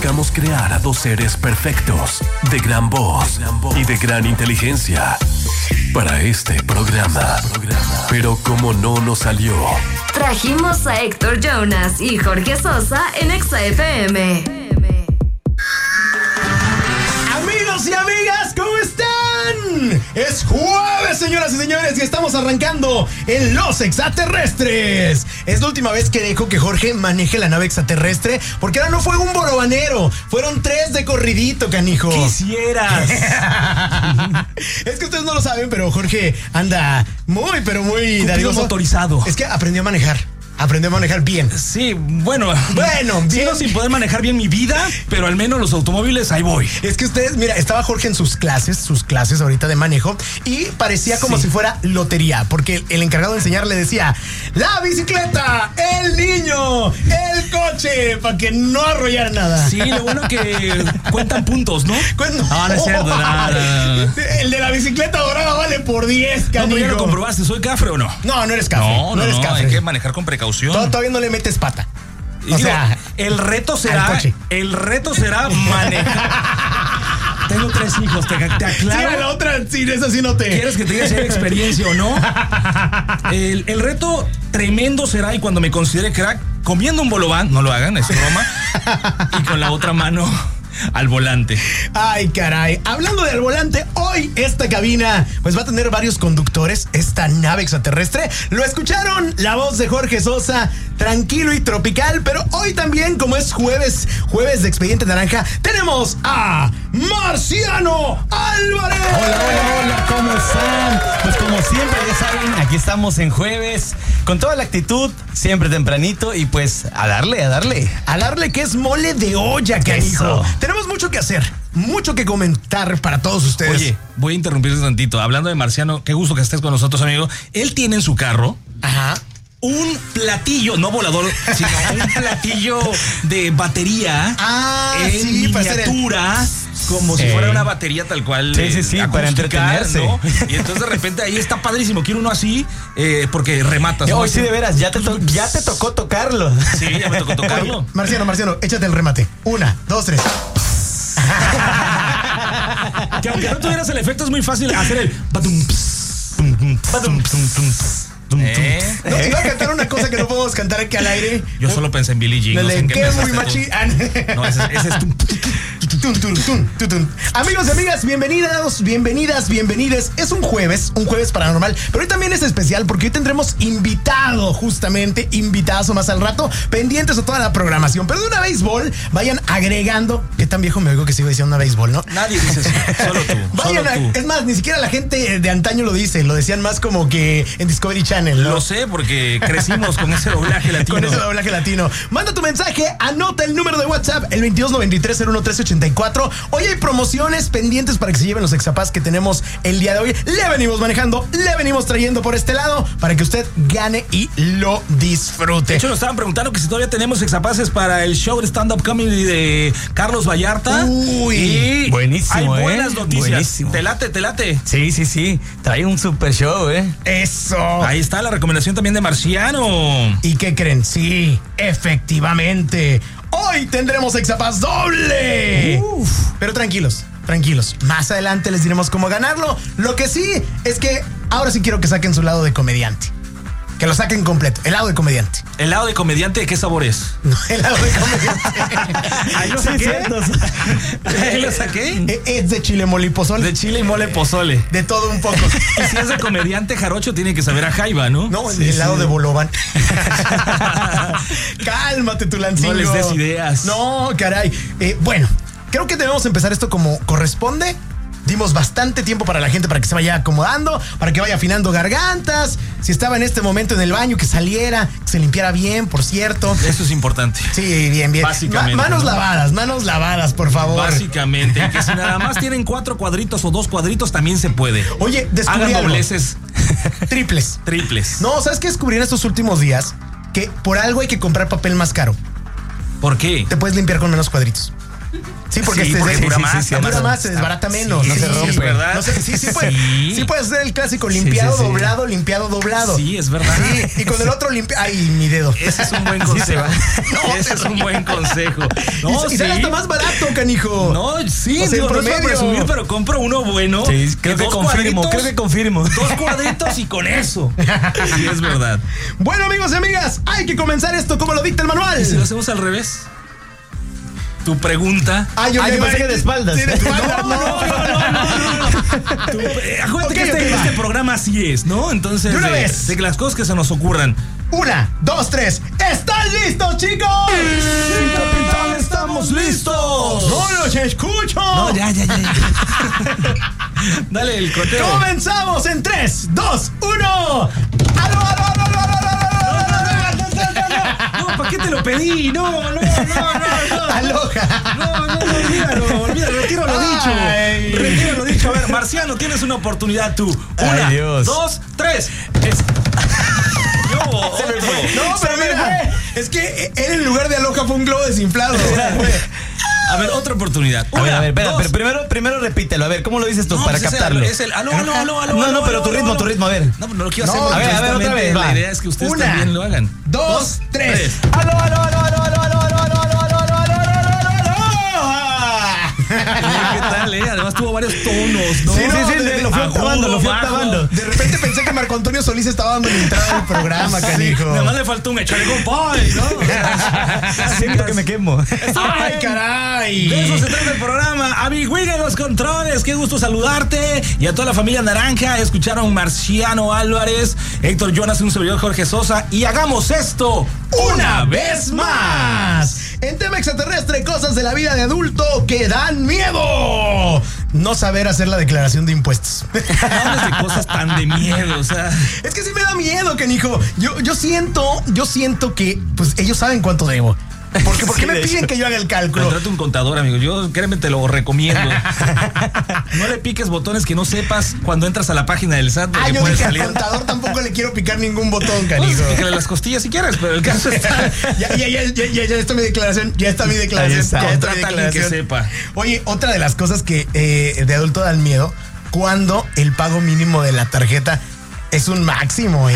buscamos crear a dos seres perfectos, de gran voz y de gran inteligencia para este programa. Pero como no nos salió, trajimos a Héctor Jonas y Jorge Sosa en Exa FM. Amigos y amigas, ¿cómo están? Es jueves, señoras y señores, y estamos arrancando en Los Extraterrestres. Es la última vez que dejo que Jorge maneje la nave extraterrestre, porque ahora no fue un borobanero, fueron 3 de corridito, canijo. Quisieras. Es que ustedes no lo saben, pero Jorge anda muy dadivoso. Motorizado. Es que aprendió a manejar. Aprendió a manejar bien. Sí, bueno, bien. Sigo sin poder manejar bien mi vida, pero al menos los automóviles, ahí voy. Es que ustedes, mira, estaba Jorge en sus clases ahorita de manejo, y parecía como si fuera lotería, porque el encargado de enseñar le decía: la bicicleta, el niño, el coche, para que no arrollara nada. Sí, lo bueno que cuentan puntos, ¿no? No es cierto, no. El de la bicicleta dorada vale por 10, canijo. No, pero ya lo comprobaste, ¿soy cafre o no? No eres cafre. No eres cafre. Hay que manejar con precaución. Todavía no le metes pata. O sea, el reto será manejar. Tengo 3 hijos, te aclaro. Sí, a la otra, sí, eso sí no te. ¿Quieres que te diga si hay experiencia o no? El reto tremendo será, y cuando me considere crack, comiendo un bolobán, no lo hagan, es broma, y con la otra mano al volante. Ay, caray. Hablando del volante, hoy esta cabina pues va a tener varios conductores, esta nave extraterrestre. Lo escucharon, la voz de Jorge Sosa, tranquilo y tropical, pero hoy también, como es jueves de Expediente Naranja, tenemos a Marciano Álvarez. Hola, ¿cómo están? Pues como siempre, ya saben, aquí estamos en jueves, con toda la actitud, siempre tempranito, y pues a darle. A darle, que es mole de olla, canijo. Tenemos mucho que hacer, mucho que comentar para todos ustedes. Oye, voy a interrumpirte tantito. Hablando de Marciano, qué gusto que estés con nosotros, amigo. Él tiene en su carro un platillo, no volador, sino un platillo de batería en miniatura, como si fuera una batería tal cual. Sí, para entretenerse, ¿no? Y entonces de repente ahí está padrísimo. Quiero uno así, porque rematas. Hoy sí, de veras, ya te tocó tocarlo. Sí, ya me tocó tocarlo. Oye, Marciano, échate el remate. 1, 2, 3. Que aunque no tuvieras el efecto, es muy fácil hacer el No, iba a cantar una cosa que no podemos cantar aquí al aire. Yo solo pensé en Billie Jean. No sé en qué muy machi. No, ese es Amigos y amigas, bienvenidas. Es un jueves paranormal, pero hoy también es especial porque hoy tendremos invitazo más al rato, pendientes a toda la programación. Pero de una béisbol, vayan agregando. ¿Qué tan viejo me oigo que sigo diciendo una béisbol, no? Nadie dice eso, solo tú. Es más, ni siquiera la gente de antaño lo dice, lo decían más como que en Discovery Channel, ¿no? Lo sé, porque crecimos con ese doblaje latino. Manda tu mensaje, anota el número de WhatsApp, el 2293-011384. Hoy hay promociones pendientes para que se lleven los exapás que tenemos el día de hoy. Le venimos manejando, le venimos trayendo por este lado para que usted gane y lo disfrute. De hecho, nos estaban preguntando que si todavía tenemos exapases para el show de stand-up comedy de Carlos Vallarta. Uy, buenísimo, hay buenas noticias. Buenísimo. Te late. Sí. Trae un super show, Eso. Ahí está la recomendación también de Marciano. ¿Y qué creen? Sí, efectivamente. Hoy tendremos exapaz doble. Pero tranquilos. Más adelante les diremos cómo ganarlo. Lo que sí es que ahora sí quiero que saquen su lado de comediante. Que lo saquen completo. El lado de comediante. ¿El lado de comediante de qué sabor es? No, el lado de comediante. Ahí lo saqué. Ahí lo saqué. Es de chile, mole y pozole. De chile y mole pozole. De todo un poco. Y si es de comediante jarocho, tiene que saber a jaiba, ¿no? No, el lado de bolobán. Cálmate, Tulancingo. No les des ideas. No, caray. Bueno, creo que debemos empezar esto como corresponde. Dimos bastante tiempo para la gente para que se vaya acomodando, para que vaya afinando gargantas. Si estaba en este momento en el baño, que saliera, que se limpiara bien, por cierto. Eso es importante. Sí, bien. Básicamente. Manos lavadas, por favor. Básicamente. Y que si nada más tienen 4 cuadritos o 2 cuadritos, también se puede. Oye, descubrí hagan algo. dobleces. Triples. No, ¿sabes qué descubrí en estos últimos días? Que por algo hay que comprar papel más caro. ¿Por qué? Te puedes limpiar con menos cuadritos. Sí, porque dura más, dura más, se desbarata menos, sí, no se rompe. Es verdad. No sé, sí puedes hacer el clásico limpiado, doblado. Sí, es verdad. Sí, y con el otro ¡ay, mi dedo! Ese es un buen consejo. Ese es un buen consejo. No, y sale hasta más barato, canijo. No, sí, o sea, no es para presumir, pero compro uno bueno. Sí, creo que confirmo. 2 cuadritos y con eso. Sí, es verdad. Bueno, amigos y amigas, hay que comenzar esto como lo dicta el manual. ¿Y si lo hacemos al revés? Tu pregunta. Yo pensé que de espaldas. Sí, de espaldas. No. Acuérdate que este programa así es, ¿no? Entonces, de las cosas que se nos ocurran. 1, 2, 3. ¿Están listos, chicos? Sí, capitán, estamos listos. No los escucho. No, ya. Dale el conteo. Comenzamos en 3, 2, 1. ¡Aló! No, ¿para qué te lo pedí? No. Aloha. No, olvídalo, retiro lo dicho. A ver, Marciano, tienes una oportunidad tú. 1, 2, 3. No, pero mira, es que él en lugar de aloha fue un globo desinflado. A ver, otra oportunidad. A ver, pero primero repítelo. A ver, ¿cómo lo dices tú para captarlo? Es el aló. No, pero tu ritmo, a ver. No lo quiero hacer. A ver, otra vez. La idea es que ustedes también lo hagan. 2, 3. ¿Qué tal, Además tuvo varios tonos, ¿no? Sí, lo fui octavando. De repente pensé que Marco Antonio Solís estaba dando la entrada al programa, canijo. Además le faltó un echarle compay, ¿no? Siento que me quemo. ¡Ay, caray! De eso se trata el programa. A mi Wig en los controles, qué gusto saludarte. Y a toda la familia naranja, escucharon Marciano Álvarez, Héctor Jonas, un servidor Jorge Sosa. Y hagamos esto una vez más. En tema extraterrestre, cosas de la vida de adulto que dan miedo. No saber hacer la declaración de impuestos. No hables de cosas tan de miedo, o sea. Es que sí me da miedo, canijo. Yo siento que pues ellos saben cuánto debo. ¿Por qué me piden que yo haga el cálculo? Contrata un contador, amigo. Yo, créeme, te lo recomiendo. No le piques botones que no sepas cuando entras a la página del SAT. Yo dije al contador tampoco le quiero picar ningún botón, canijo. Pues, pícale las costillas si quieres, pero el caso está. Ya está mi declaración. Ya está mi declaración. Contrata a alguien que sepa. Oye, otra de las cosas que de adulto dan miedo, cuando el pago mínimo de la tarjeta es un máximo,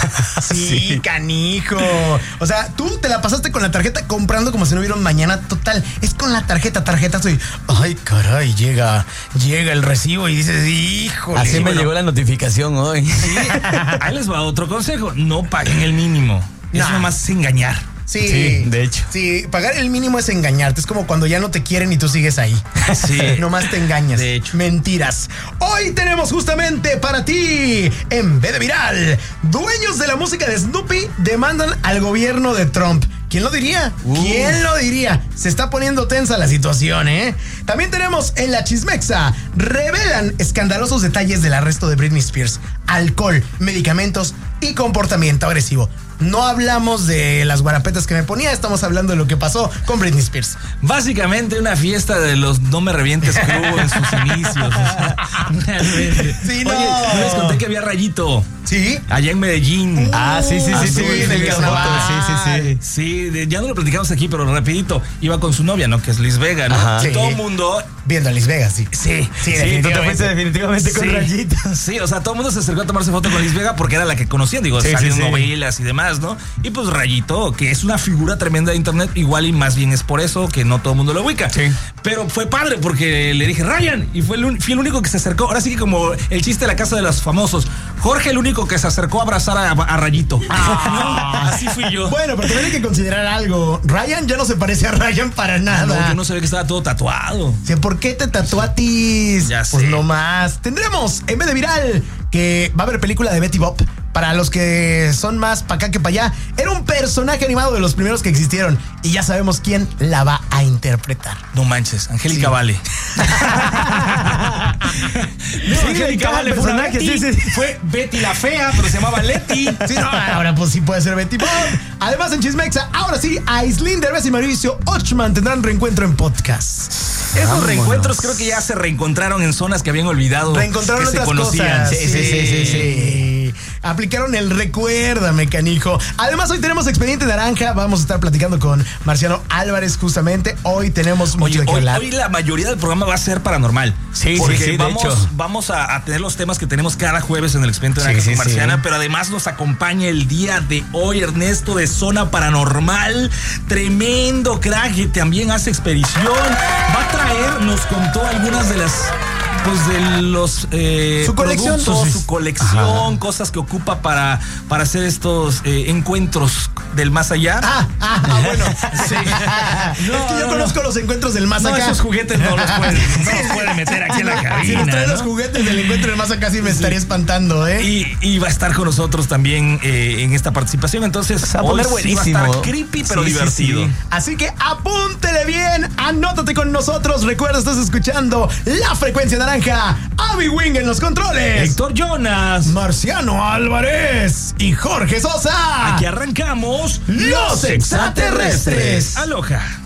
Sí, canijo. O sea, tú te la pasaste con la tarjeta comprando como si no hubiera un mañana. Total, es con la tarjeta soy. Ay, caray, llega el recibo y dices, híjole. Así me llegó la notificación hoy. Sí. Ahí les va otro consejo. No paguen el mínimo. Eso nomás es engañar. Sí, de hecho. Sí, pagar el mínimo es engañarte. Es como cuando ya no te quieren y tú sigues ahí. Sí. Nomás te engañas. De hecho. Mentiras. Hoy tenemos justamente para ti, en vez de viral, dueños de la música de Snoopy demandan al gobierno de Trump. ¿Quién lo diría? ¿Quién lo diría? Se está poniendo tensa la situación, También tenemos en la chismexa. Revelan escandalosos detalles del arresto de Britney Spears. Alcohol, medicamentos y comportamiento agresivo. No hablamos de las guarapetas que me ponía, estamos hablando de lo que pasó con Britney Spears. Básicamente una fiesta de los No Me Revientes Crew en sus inicios. O sea, realmente. Sí, no. Oye, yo les conté que había Rayito. ¿Sí? Allá en Medellín. Sí, en el carnaval. Sí, ya no lo platicamos aquí, pero rapidito. Iba con su novia, ¿no? Que es Liz Vega, ¿no? Ajá. Sí. Todo el mundo viendo a Liz Vega, sí. Sí, definitivamente. Tú te fuiste definitivamente con Rayito. Sí, o sea, todo el mundo se acercó a tomarse foto con Liz Vega porque era la que conocían, digo, salían novelas y demás, ¿no? Y pues Rayito, que es una figura tremenda de internet, igual y más bien es por eso que no todo el mundo lo ubica. Sí. Pero fue padre porque le dije, Ryan, y fui el único que se acercó. Ahora sí que como el chiste de la casa de los famosos, Jorge el único que se acercó a abrazar a Rayito. Así fui yo. Bueno, pero también hay que considerar algo. Ryan ya no se parece a Ryan para nada. No, yo no sabía que estaba todo tatuado. ¿Por qué te tatuatis? Ya pues sé. no más. Tendremos, en vez de viral, que va a haber película de Betty Boop. Para los que son más para acá que para allá, era un personaje animado de los primeros que existieron. Y ya sabemos quién la va a interpretar. No manches, Angélica Vale. Angélica Vale fue una Betty. Fue Betty la fea, pero se llamaba Leti. Sí, no, ahora pues sí puede ser Betty Boop. Además en Chismexa, ahora sí, Aislinn Derbez y Mauricio Ochman tendrán reencuentro en podcast. Esos reencuentros creo que ya se reencontraron en zonas que habían olvidado. Reencontraron que otras se conocían. cosas. Sí. Aplicaron el recuérdame, canijo. Además, hoy tenemos Expediente Naranja. Vamos a estar platicando con Marciano Álvarez justamente. Hoy tenemos mucho de qué hablar. Hoy la mayoría del programa va a ser paranormal. Sí, porque sí, vamos a tener los temas que tenemos cada jueves en el Expediente Naranja con Marciana, pero además nos acompaña el día de hoy Ernesto de Zona Paranormal. Tremendo crack, que también hace expedición. Va a traer, nos contó algunas de las... pues de los su colección, su colección, cosas que ocupa para hacer estos encuentros del más allá. Bueno, sí. Es que yo conozco los encuentros del más acá. Esos juguetes no los puede meter aquí en la cabina. Si nos trae los juguetes del encuentro del más acá, sí me estaría espantando, ¿eh? Y va a estar con nosotros también en esta participación. Entonces, va a poner buenísimo. Va a estar creepy, pero divertido. Sí. Así que apúntele bien, anótate con nosotros. Recuerda, estás escuchando La Frecuencia Naranja. Abby Wing en los controles, Héctor Jonas, Marciano Álvarez y Jorge Sosa. Aquí arrancamos Los Extraterrestres. Aloha.